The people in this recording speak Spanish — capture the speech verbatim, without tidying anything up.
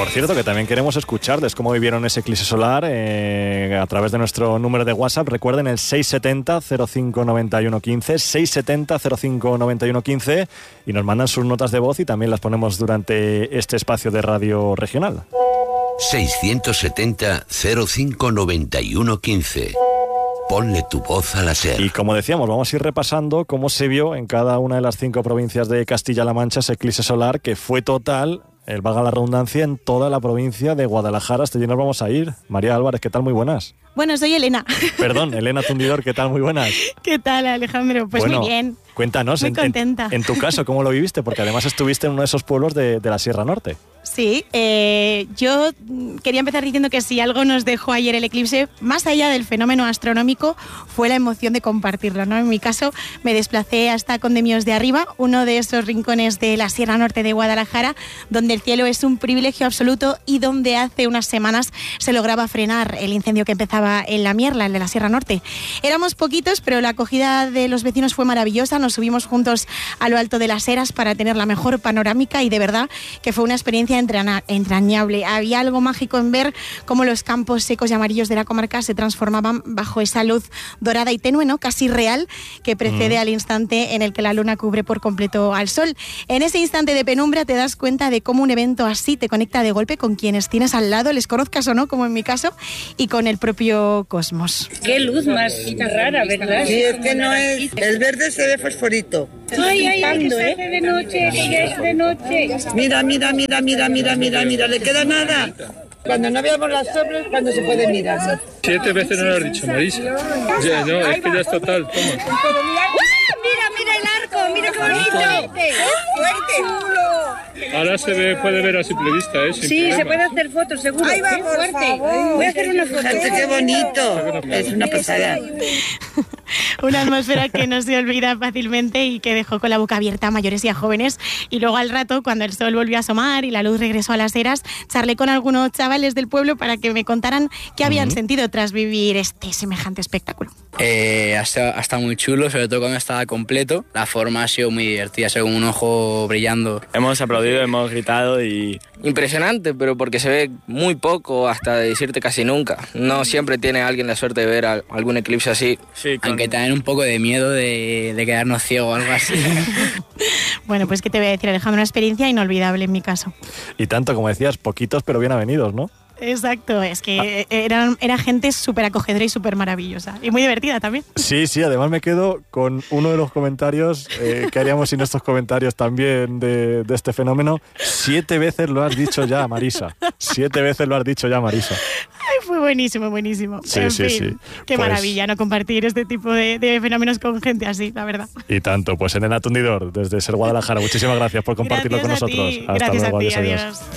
Por cierto, que también queremos escucharles cómo vivieron ese eclipse solar eh, a través de nuestro número de WhatsApp. Recuerden el seis setenta cero cinco noventa y uno quince, seis setenta cero cinco noventa y uno quince, y nos mandan sus notas de voz y también las ponemos durante este espacio de radio regional. seiscientos setenta cero cinco noventa y uno quince. Ponle tu voz a la SER. Y como decíamos, vamos a ir repasando cómo se vio en cada una de las cinco provincias de Castilla-La Mancha ese eclipse solar, que fue total, el valga la redundancia, en toda la provincia de Guadalajara. Hasta allí nos vamos a ir. María Álvarez, ¿qué tal? Muy buenas. Bueno, soy Elena. Perdón, Elena Tundidor, ¿qué tal? Muy buenas. ¿Qué tal, Alejandro? Pues bueno, muy bien. Cuéntanos, muy en, contenta. En, en tu caso, ¿cómo lo viviste? Porque además estuviste en uno de esos pueblos de, de la Sierra Norte. Sí, eh, yo quería empezar diciendo que si algo nos dejó ayer el eclipse, más allá del fenómeno astronómico, fue la emoción de compartirlo, ¿no? En mi caso, me desplacé hasta Condemios de Arriba, uno de esos rincones de la Sierra Norte de Guadalajara, donde el cielo es un privilegio absoluto y donde hace unas semanas se lograba frenar el incendio que empezaba en La Mierla, el de la Sierra Norte. Éramos poquitos, pero la acogida de los vecinos fue maravillosa. Nos subimos juntos a lo alto de las eras para tener la mejor panorámica y de verdad que fue una experiencia entrañable. Había algo mágico en ver cómo los campos secos y amarillos de la comarca se transformaban bajo esa luz dorada y tenue, ¿no? Casi real, que precede mm. al instante en el que la luna cubre por completo al sol. En ese instante de penumbra te das cuenta de cómo un evento así te conecta de golpe con quienes tienes al lado, les conozcas o no, como en mi caso, y con el propio cosmos. Qué luz más rara, ¿verdad? Sí, es que no es... El verde se ve fosforito. Ay, ay, ay, que se hace de noche, que ya es de noche. Mira, mira, mira, mira, mira, mira, mira, ¿le queda nada? Cuando no veamos las sombras, cuando se puede mirar. Siete veces no lo has dicho, Marisa. Ya, no, es que ya es total, toma. Mira, mira el arco, mira qué bonito. ¡Fuerte! Ahora se ve, puede ver a simple vista, ¿eh? Sin sí, problema. Se puede hacer fotos, seguro. Ahí va, ¿eh? por Fuerte. favor. Voy a hacer una foto. Fíjate qué bonito. Es una pasada. Una atmósfera que no se olvida fácilmente y que dejó con la boca abierta a mayores y a jóvenes. Y luego al rato, cuando el sol volvió a asomar y la luz regresó a las eras, charlé con algunos chavales del pueblo para que me contaran qué habían uh-huh. sentido tras vivir este semejante espectáculo. Eh, ha, estado, ha estado muy chulo, sobre todo cuando estaba completo. La forma ha sido muy divertida, según un ojo brillando. Hemos aplaudido, hemos gritado y... Impresionante, pero porque se ve muy poco, hasta decirte casi nunca. No siempre tiene alguien la suerte de ver a, algún eclipse así. Sí, con... Aunque también un poco de miedo de, de quedarnos ciegos o algo así. Bueno, pues qué te voy a decir, Alejandro, una experiencia inolvidable en mi caso. Y tanto, como decías, poquitos pero bien avenidos, ¿no? Exacto, es que ah. eran, era gente súper acogedora y súper maravillosa. Y muy divertida también. Sí, sí, además me quedo con uno de los comentarios, eh, que haríamos sin estos comentarios también de, de este fenómeno. Siete veces lo has dicho ya, Marisa. Siete veces lo has dicho ya, Marisa. Ay, fue buenísimo, buenísimo. Sí, en sí, fin, sí. Qué pues, maravilla, ¿no? Compartir este tipo de, de fenómenos con gente así, la verdad. Y tanto, pues Elena Tundidor, desde Ser Guadalajara, muchísimas gracias por compartirlo gracias con nosotros. Ti. Hasta gracias luego, a ti, adiós, adiós. adiós.